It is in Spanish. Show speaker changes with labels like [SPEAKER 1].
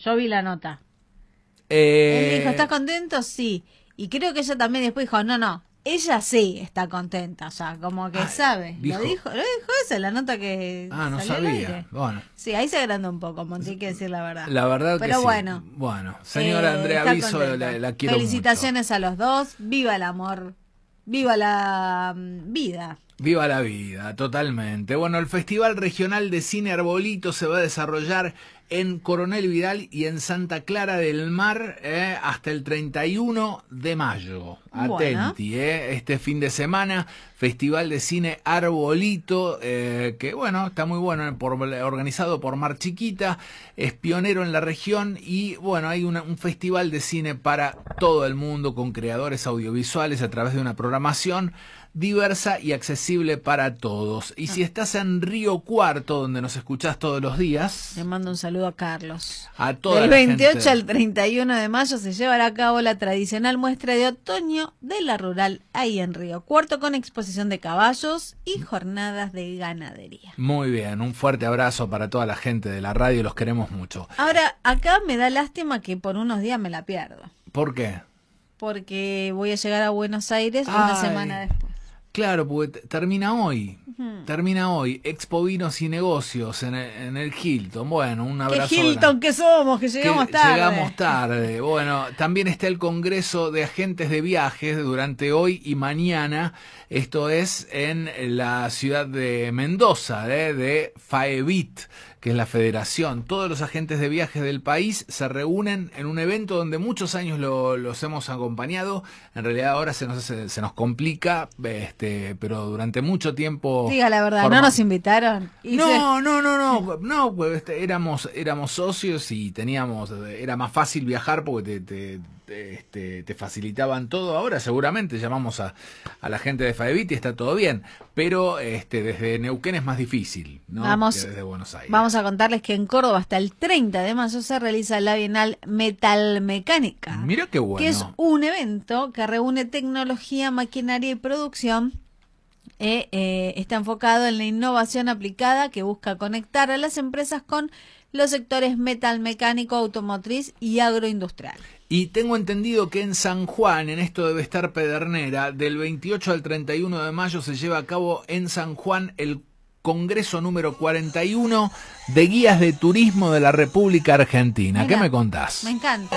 [SPEAKER 1] Yo vi la nota. Él dijo, ¿estás contento? Sí. Y creo que ella también después dijo, no, ella sí está contenta, o sea, como que sabe. Lo dijo esa, la nota que
[SPEAKER 2] no
[SPEAKER 1] salió al
[SPEAKER 2] sabía.
[SPEAKER 1] aire.
[SPEAKER 2] Bueno.
[SPEAKER 1] Sí, ahí se agrandó un poco, Monty, hay que decir la verdad.
[SPEAKER 2] La verdad
[SPEAKER 1] pero
[SPEAKER 2] que sí.
[SPEAKER 1] Bueno.
[SPEAKER 2] Bueno, señora Andrea Viso, la quiero
[SPEAKER 1] Felicitaciones
[SPEAKER 2] mucho.
[SPEAKER 1] A los dos, viva el amor, viva la vida.
[SPEAKER 2] Viva la vida, totalmente. Bueno, el Festival Regional de Cine Arbolito se va a desarrollar en Coronel Vidal y en Santa Clara del Mar hasta el 31 de mayo. Atenti, este fin de semana, Festival de Cine Arbolito, que bueno, está muy bueno, organizado por Mar Chiquita, es pionero en la región y bueno, hay un festival de cine para todo el mundo con creadores audiovisuales a través de una programación diversa y accesible para todos. Y si estás en Río Cuarto, donde nos escuchás todos los días,
[SPEAKER 1] le mando un saludo a Carlos.
[SPEAKER 2] A toda
[SPEAKER 1] Del
[SPEAKER 2] la
[SPEAKER 1] 28
[SPEAKER 2] gente.
[SPEAKER 1] al 31 de mayo se llevará a cabo la tradicional muestra de otoño de la rural ahí en Río Cuarto, con exposición de caballos y jornadas de ganadería.
[SPEAKER 2] Muy bien, un fuerte abrazo para toda la gente de la radio, los queremos mucho.
[SPEAKER 1] Ahora, acá me da lástima que por unos días me la pierdo.
[SPEAKER 2] ¿Por qué?
[SPEAKER 1] Porque voy a llegar a Buenos Aires una semana después.
[SPEAKER 2] Claro, porque termina hoy. Termina hoy. Expo Vinos y Negocios en el Hilton. Bueno, un abrazo.
[SPEAKER 1] ¿Qué Hilton que somos? Que llegamos tarde.
[SPEAKER 2] Llegamos tarde. Bueno, también está el Congreso de Agentes de Viajes durante hoy y mañana. Esto es en la ciudad de Mendoza, de FAEVIT, que es la federación. Todos los agentes de viajes del país se reúnen en un evento donde muchos años los hemos acompañado. En realidad ahora se nos complica, pero durante mucho tiempo...
[SPEAKER 1] Diga la verdad, ¿no nos invitaron?
[SPEAKER 2] No, pues, éramos socios y era más fácil viajar porque te facilitaban todo. Ahora seguramente llamamos a la gente de FAEVIT y está todo bien, pero desde Neuquén es más difícil, ¿no? Que desde Buenos Aires.
[SPEAKER 1] Vamos a contarles que en Córdoba hasta el 30 de mayo se realiza la Bienal Metalmecánica.
[SPEAKER 2] Mira qué bueno.
[SPEAKER 1] Que es un evento que reúne tecnología, maquinaria y producción. Está enfocado en la innovación aplicada que busca conectar a las empresas con los sectores metalmecánico, automotriz y agroindustrial.
[SPEAKER 2] Y tengo entendido que en San Juan, en esto debe estar Pedernera, del 28 al 31 de mayo se lleva a cabo en San Juan el Congreso número 41 de Guías de Turismo de la República Argentina.
[SPEAKER 1] Mirá,
[SPEAKER 2] ¿Qué me contás?
[SPEAKER 1] Me encanta.